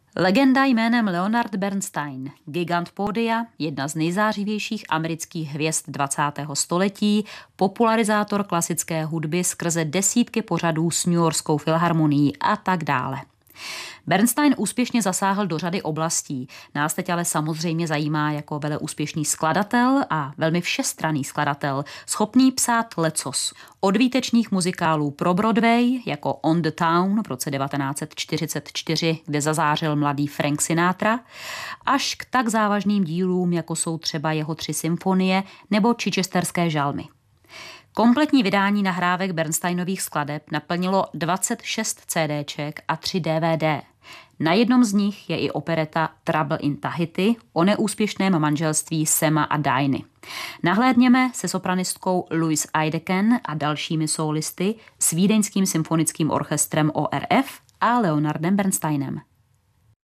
Legenda jménem Leonard Bernstein, gigant pódia, jedna z nejzářivějších amerických hvězd 20. století, popularizátor klasické hudby skrze desítky pořadů s New Yorkskou filharmonií a tak dále. Bernstein úspěšně zasáhl do řady oblastí. Nás teď ale samozřejmě zajímá jako veleúspěšný skladatel a velmi všestranný skladatel, schopný psát lecos. Od výtečných muzikálů pro Broadway, jako On the Town v roce 1944, kde zazářil mladý Frank Sinatra, až k tak závažným dílům, jako jsou třeba jeho 3 symfonie nebo Chichesterské žalmy. Kompletní vydání nahrávek Bernsteinových skladeb naplnilo 26 CDček a 3 DVD. Na jednom z nich je i opereta Trouble in Tahiti o neúspěšném manželství Sama a Diney. Nahlédněme se sopranistkou Louise Eideken a dalšími sólisty s Vídeňským symfonickým orchestrem ORF a Leonardem Bernsteinem.